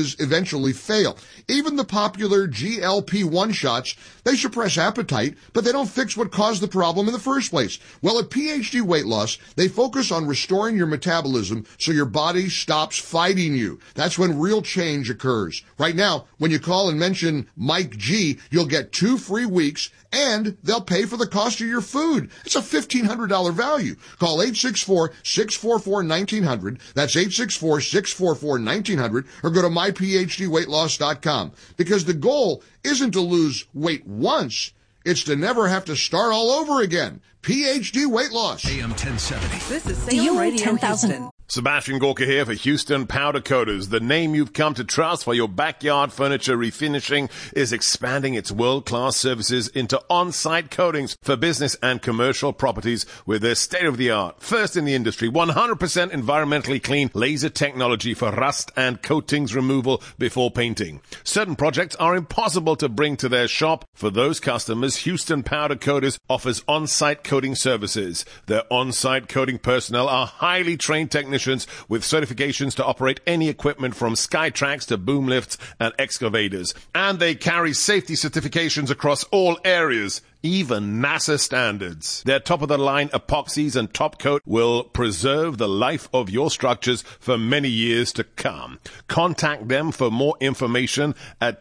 viruses eventually fail. Even the popular GLP-1 shots, they suppress appetite, but they don't fix what caused the problem in the first place. Well, at PhD Weight Loss, they focus on restoring your metabolism so your body stops fighting you. That's when real change occurs. Right now, when you call and mention Mike G, you'll get 2 free weeks, and they'll pay for the cost of your food. It's a $1,500 value. Call 864-644-1900. That's 864-644-1900, or go to myphdweightloss.com. Because the goal isn't to lose weight once, it's to never have to start all over again. PhD Weight Loss. AM 1070. This is Salem Radio 10,000. Houston. Sebastian Gorka here for Houston Powder Coaters. The name you've come to trust for your backyard furniture refinishing is expanding its world-class services into on-site coatings for business and commercial properties with their state-of-the-art, first in the industry, 100% environmentally clean laser technology for rust and coatings removal before painting. Certain projects are impossible to bring to their shop. For those customers, Houston Powder Coaters offers on-site coating services. Their on-site coating personnel are highly trained technicians with certifications to operate any equipment from Skytrax to boom lifts and excavators. And they carry safety certifications across all areas, even NASA standards. Their top-of-the-line epoxies and top coat will preserve the life of your structures for many years to come. Contact them for more information at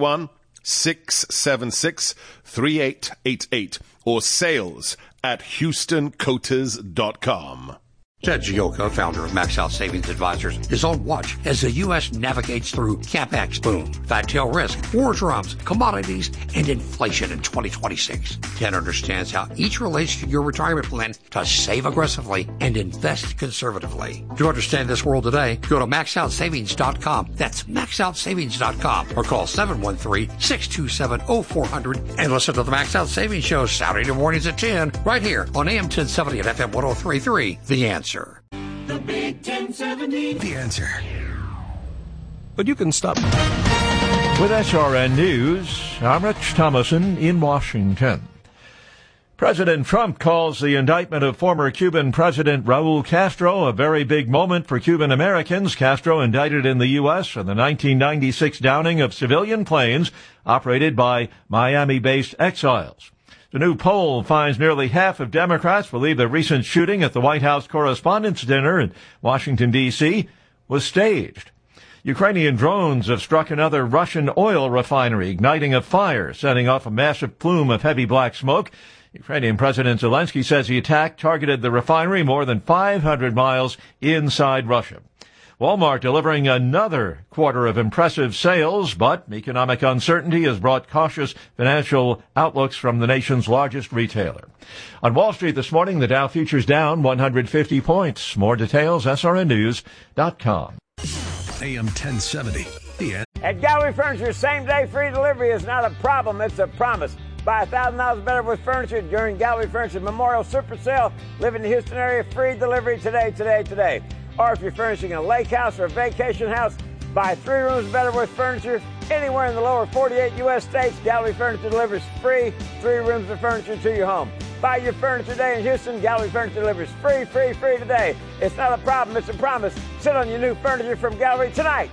281-676-3888 or sales@HoustonCoaters.com. Ted Gioka, founder of Max Out Savings Advisors, is on watch as the U.S. navigates through CapEx boom, fat tail risk, war drums, commodities, and inflation in 2026. Ted understands how each relates to your retirement plan to save aggressively and invest conservatively. To understand this world today, go to MaxOutSavings.com. That's MaxOutSavings.com or call 713-627-0400 and listen to the Max Out Savings Show Saturday mornings at 10 right here on AM 1070 and FM 103.3. The Answer. The Big 1070. The Answer. But you can stop. With SRN News, I'm Rich Thomason in Washington. President Trump calls the indictment of former Cuban President Raul Castro a very big moment for Cuban Americans. Castro indicted in the U.S. for the 1996 downing of civilian planes operated by Miami-based exiles. The new poll finds nearly half of Democrats believe the recent shooting at the White House Correspondents' Dinner in Washington, D.C. was staged. Ukrainian drones have struck another Russian oil refinery, igniting a fire, setting off a massive plume of heavy black smoke. Ukrainian President Zelensky says the attack targeted the refinery more than 500 miles inside Russia. Walmart delivering another quarter of impressive sales, but economic uncertainty has brought cautious financial outlooks from the nation's largest retailer. On Wall Street this morning, the Dow futures down 150 points. More details, srnnews.com. AM 1070. At Gallery Furniture, same-day free delivery is not a problem, it's a promise. Buy $1,000 better with furniture during Gallery Furniture Memorial Super Sale. Live in the Houston area, free delivery today. Or if you're furnishing a lake house or a vacation house, buy 3 rooms better with furniture. Anywhere in the lower 48 U.S. states, Gallery Furniture delivers free 3 rooms of furniture to your home. Buy your furniture today in Houston. Gallery Furniture delivers free today. It's not a problem, it's a promise. Sit on your new furniture from Gallery tonight.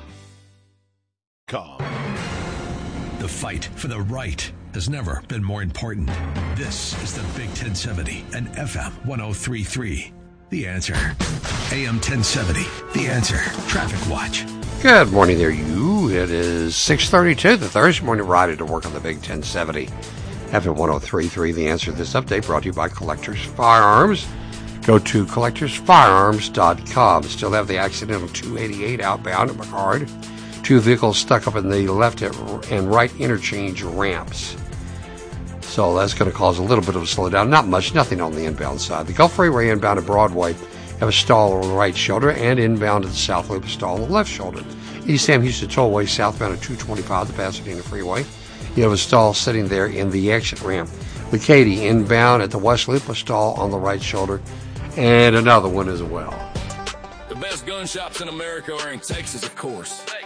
The fight for the right has never been more important. This is the Big 1070 and FM 103.3. The Answer. AM 1070. The Answer. Traffic Watch. Good morning there, you. It is 6:32, the Thursday morning ride to work on the Big 1070. FM 103.3. The Answer. This update brought to you by Collectors Firearms. Go to collectorsfirearms.com. Still have the accident on 288 outbound at McCard. 2 vehicles stuck up in the left and right interchange ramps. So that's going to cause a little bit of a slowdown. Not much, nothing on the inbound side. The Gulf Freeway inbound at Broadway have a stall on the right shoulder, and inbound at the South Loop a stall on the left shoulder. East Sam Houston Tollway southbound at 225, the Pasadena Freeway. You have a stall sitting there in the exit ramp. The Katy inbound at the West Loop, a stall on the right shoulder, and another one as well. The best gun shops in America are in Texas, of course.